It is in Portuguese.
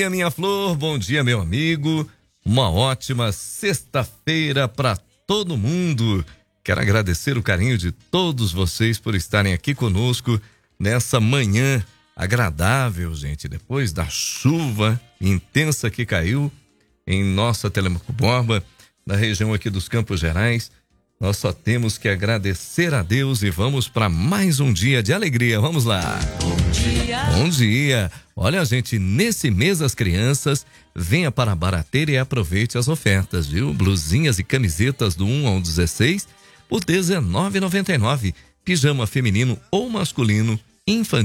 dia, minha flor, bom dia, meu amigo. Uma ótima sexta-feira para todo mundo. Quero agradecer o carinho de todos vocês por estarem aqui conosco nessa manhã agradável, gente. Depois da chuva intensa que caiu em nossa Telemaco Borba, na região aqui dos Campos Gerais, nós só temos que agradecer a Deus e vamos para mais um dia de alegria. Vamos lá. Bom dia. Bom dia. Olha, gente, nesse mês das crianças, venha para a Barateira e aproveite as ofertas, viu? Blusinhas e camisetas do 1 ao 16 por R$19,99. Pijama feminino ou masculino, infantil